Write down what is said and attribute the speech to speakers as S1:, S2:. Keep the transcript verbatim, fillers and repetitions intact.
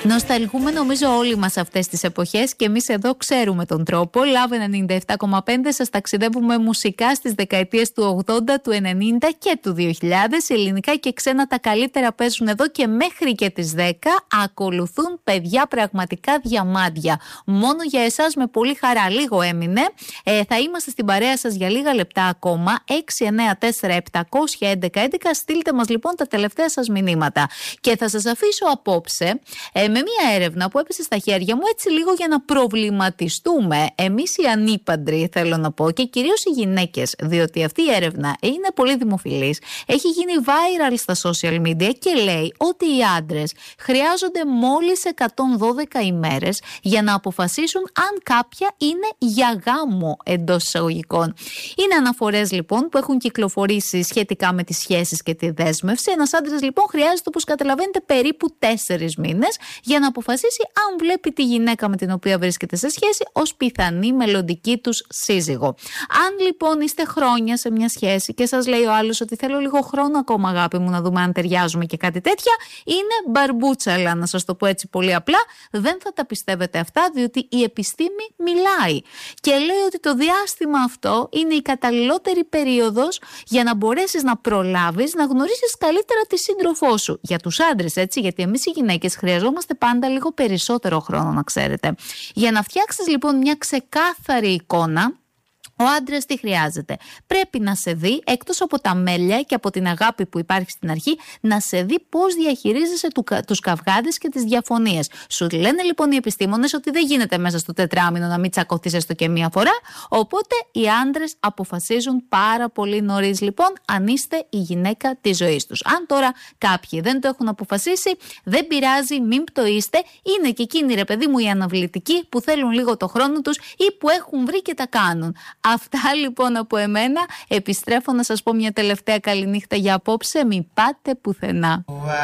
S1: Νοσταλγούμε νομίζω όλοι μας αυτές τις εποχές και εμείς εδώ ξέρουμε τον τρόπο. Love ενενήντα επτά κόμμα πέντε, σας ταξιδεύουμε μουσικά στις δεκαετίες του ογδόντα, του ενενήντα και του δύο χιλιάδες. Ελληνικά και ξένα τα καλύτερα παίζουν εδώ και μέχρι και τις δέκα ακολουθούν, παιδιά, πραγματικά διαμάντια. Μόνο για εσάς με πολύ χαρά, λίγο έμεινε. Ε, θα είμαστε στην παρέα σας για λίγα λεπτά ακόμα. έξι εννέα τέσσερα επτακόσια έντεκα έντεκα. Στείλτε μας λοιπόν τα τελευταία σας μηνύματα. Και θα σας αφήσω απόψε ε, με μια έρευνα που έπεσε στα χέρια μου έτσι λίγο για να προβληματιστούμε εμείς οι ανήπαντροι, θέλω να πω, και κυρίως οι γυναίκες, διότι αυτή η έρευνα είναι πολύ δημοφιλής, έχει γίνει viral στα social media και λέει ότι οι άντρες χρειάζονται μόλις εκατόν δώδεκα ημέρες για να αποφασίσουν αν κάποια είναι για γάμο, εντός εισαγωγικών. Είναι αναφορές λοιπόν που έχουν κυκλοφορήσει σχετικά με τις σχέσεις και τη δέσμευση. Ένας άντρας λοιπόν χρειάζεται, όπως καταλαβαίνετε, περίπου τέσσερις μήνες για να αποφασίσει αν βλέπει τη γυναίκα με την οποία βρίσκεται σε σχέση ως πιθανή μελλοντική τους σύζυγο. Αν λοιπόν είστε χρόνια σε μια σχέση και σας λέει ο άλλος ότι θέλω λίγο χρόνο ακόμα, αγάπη μου, να δούμε αν ταιριάζουμε και κάτι τέτοια, είναι μπαρμπούτσαλα, να σας το πω έτσι πολύ απλά. Δεν θα τα πιστεύετε αυτά, διότι η επιστήμη μιλάει και λέει ότι το διάστημα αυτό είναι η καταλληλότερη περίοδος για να μπορέσεις να προλάβεις να γνωρίσεις καλύτερα τη σύντροφό σου. Για τους άντρες, έτσι, γιατί εμείς οι γυναίκες χρειαζόμαστε πάντα λίγο περισσότερο χρόνο, να ξέρετε. Για να φτιάξεις λοιπόν μια ξεκάθαρη εικόνα, ο άντρας τι χρειάζεται? Πρέπει να σε δει, εκτός από τα μέλια και από την αγάπη που υπάρχει στην αρχή, να σε δει πώς διαχειρίζεσαι του, τους καυγάδες και τις διαφωνίες. Σου λένε λοιπόν οι επιστήμονες ότι δεν γίνεται μέσα στο τετράμινο να μην τσακωθείς έστω και μία φορά. Οπότε οι άντρες αποφασίζουν πάρα πολύ νωρίς λοιπόν αν είστε η γυναίκα της ζωής τους. Αν τώρα κάποιοι δεν το έχουν αποφασίσει, δεν πειράζει, μην πτωείστε. Είναι και εκείνοι, ρε παιδί μου, οι αναβλητικοί που θέλουν λίγο το χρόνο τους ή που έχουν βρει και τα κάνουν. Αυτά λοιπόν από εμένα. Επιστρέφω να σας πω μια τελευταία καληνύχτα για απόψε. Μην πάτε πουθενά.